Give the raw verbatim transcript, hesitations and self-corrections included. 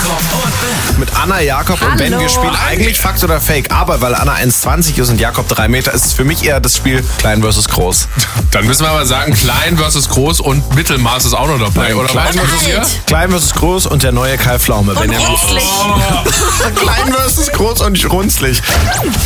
Jakob und Ben. Mit Anna, Jakob und Ben. Wir spielen eigentlich Fakt oder Fake. Aber weil Anna eins zwanzig ist und Jakob drei Meter, ist es für mich eher das Spiel Klein versus Groß. Dann müssen wir aber sagen, klein versus groß und Mittelmaß ist auch noch dabei, oder? Klein was? versus, Alt. Klein versus Groß und der neue Kai Pflaume. Und Wenn er runzlig. Klein versus Groß und runzlig.